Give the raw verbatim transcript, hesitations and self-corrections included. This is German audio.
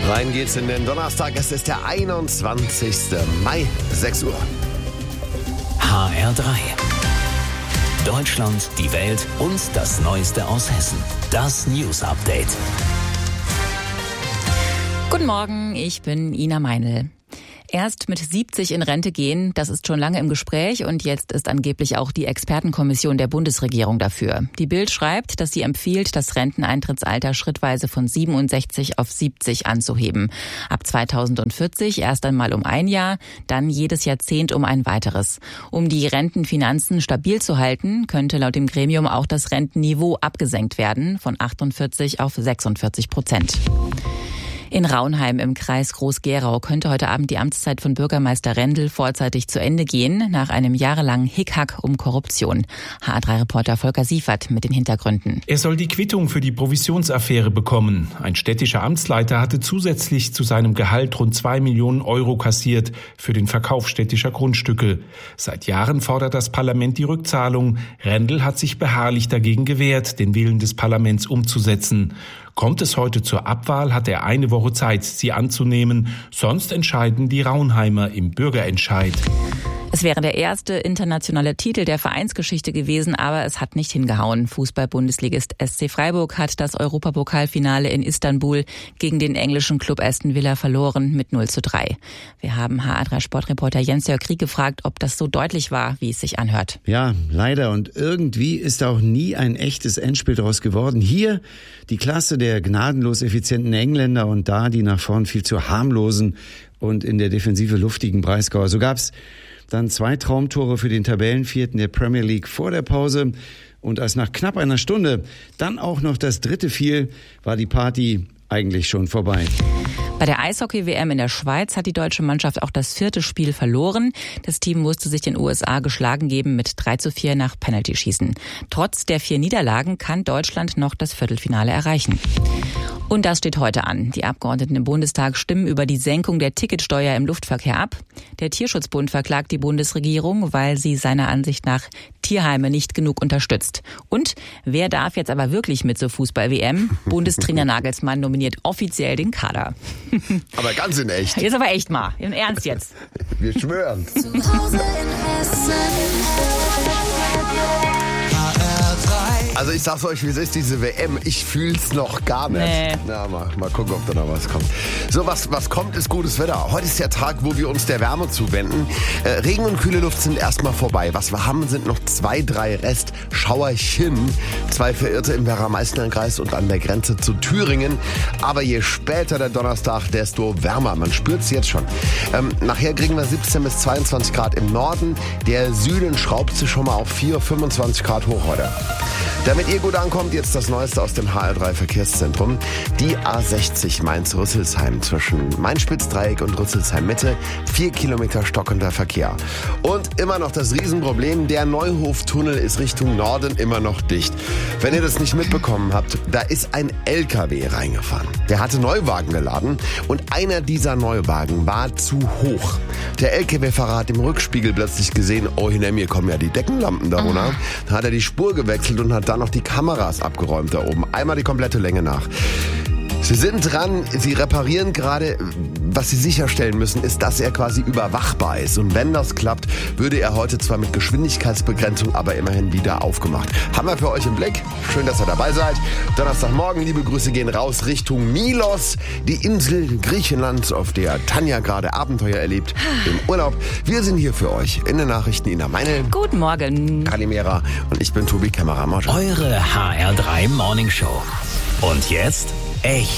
Rein geht's in den Donnerstag. Es ist der einundzwanzigste Mai, sechs Uhr. H R drei. Deutschland, die Welt und das Neueste aus Hessen. Das News Update. Guten Morgen, ich bin Ina Meinl. Erst mit siebzig in Rente gehen, das ist schon lange im Gespräch und jetzt ist angeblich auch die Expertenkommission der Bundesregierung dafür. Die Bild schreibt, dass sie empfiehlt, das Renteneintrittsalter schrittweise von siebenundsechzig auf siebzig anzuheben. Ab zweitausendvierzig erst einmal um ein Jahr, dann jedes Jahrzehnt um ein weiteres. Um die Rentenfinanzen stabil zu halten, könnte laut dem Gremium auch das Rentenniveau abgesenkt werden, von achtundvierzig auf sechsundvierzig Prozent. In Raunheim im Kreis Groß-Gerau könnte heute Abend die Amtszeit von Bürgermeister Rendel vorzeitig zu Ende gehen, nach einem jahrelangen Hickhack um Korruption. H A drei Reporter Volker Siefert mit den Hintergründen. Er soll die Quittung für die Provisionsaffäre bekommen. Ein städtischer Amtsleiter hatte zusätzlich zu seinem Gehalt rund zwei Millionen Euro kassiert für den Verkauf städtischer Grundstücke. Seit Jahren fordert das Parlament die Rückzahlung. Rendel hat sich beharrlich dagegen gewehrt, den Willen des Parlaments umzusetzen. Kommt es heute zur Abwahl, hat er eine Woche Zeit, sie anzunehmen. Sonst entscheiden die Raunheimer im Bürgerentscheid. Es wäre der erste internationale Titel der Vereinsgeschichte gewesen, aber es hat nicht hingehauen. Fußball-Bundesligist S C Freiburg hat das Europapokalfinale in Istanbul gegen den englischen Club Aston Villa verloren mit null zu drei. Wir haben H A drei Sportreporter Jens-Jörg Krieg gefragt, ob das so deutlich war, wie es sich anhört. Ja, leider. Und irgendwie ist auch nie ein echtes Endspiel daraus geworden. Hier die Klasse der gnadenlos effizienten Engländer und da die nach vorn viel zu harmlosen und in der Defensive luftigen Breisgauer. So gab's dann zwei Traumtore für den Tabellenvierten der Premier League vor der Pause. Und als nach knapp einer Stunde dann auch noch das dritte fiel, war die Party eigentlich schon vorbei. Bei der Eishockey-W M in der Schweiz hat die deutsche Mannschaft auch das vierte Spiel verloren. Das Team musste sich den U S A geschlagen geben mit drei zu vier nach Penaltyschießen. Trotz der vier Niederlagen kann Deutschland noch das Viertelfinale erreichen. Und das steht heute an. Die Abgeordneten im Bundestag stimmen über die Senkung der Ticketsteuer im Luftverkehr ab. Der Tierschutzbund verklagt die Bundesregierung, weil sie seiner Ansicht nach Tierheime nicht genug unterstützt. Und wer darf jetzt aber wirklich mit zur Fußball-W M? Bundestrainer Nagelsmann nominiert offiziell den Kader. Aber ganz in echt. Jetzt aber echt mal. Im Ernst jetzt. Wir schwören. Zu Hause in Hessen. Also ich sag's euch, wie es ist, diese W M, ich fühl's noch gar nicht. Nee. Na, mal, mal gucken, ob da noch was kommt. So, was, was kommt, ist gutes Wetter. Heute ist der Tag, wo wir uns der Wärme zuwenden. Äh, Regen und kühle Luft sind erstmal vorbei. Was wir haben, sind noch zwei, drei Restschauerchen. Zwei Verirrte im Werra-Meißner-Kreis und an der Grenze zu Thüringen. Aber je später der Donnerstag, desto wärmer. Man spürt's jetzt schon. Ähm, nachher kriegen wir siebzehn bis zweiundzwanzig Grad im Norden. Der Süden schraubt sich schon mal auf vier, fünfundzwanzig Grad hoch heute. Damit ihr gut ankommt, jetzt das Neueste aus dem H R drei Verkehrszentrum. Die A sechzig Mainz-Rüsselsheim zwischen Main-Spitz-Dreieck und Rüsselsheim-Mitte. Vier Kilometer stockender Verkehr. Und immer noch das Riesenproblem, der Neuhof-Tunnel ist Richtung Norden immer noch dicht. Wenn ihr das nicht mitbekommen habt, da ist ein L K W reingefahren. Der hatte Neuwagen geladen und einer dieser Neuwagen war zu hoch. Der L K W-Fahrer hat im Rückspiegel plötzlich gesehen, oh, hinter mir kommen ja die Deckenlampen da runter. Dann hat er die Spur gewechselt und hat dann noch die Kameras abgeräumt da oben. Einmal die komplette Länge nach. Sie sind dran, sie reparieren gerade. Was sie sicherstellen müssen, ist, dass er quasi überwachbar ist. Und wenn das klappt, würde er heute zwar mit Geschwindigkeitsbegrenzung, aber immerhin wieder aufgemacht. Haben wir für euch im Blick. Schön, dass ihr dabei seid. Donnerstagmorgen, liebe Grüße gehen raus Richtung Milos, die Insel Griechenland, auf der Tanja gerade Abenteuer erlebt im Urlaub. Wir sind hier für euch in den Nachrichten. Ina Meinl. Guten Morgen. Kalimera und ich bin Tobi Kämmerer. Eure H R drei Morning Show. Und jetzt echt